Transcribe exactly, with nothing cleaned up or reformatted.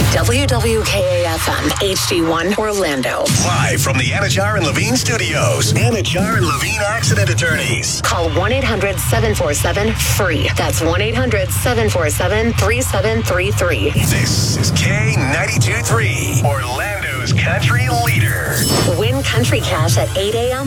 W W K A F M, H D one, Orlando. Live from the Anajar and Levine Studios. Anajar and Levine Accident Attorneys. Call one eight hundred seven four seven FREE. That's one eight hundred seven four seven three seven three three. This is K ninety-two point three, Orlando's country leader. Win Country Cash at eight a.m.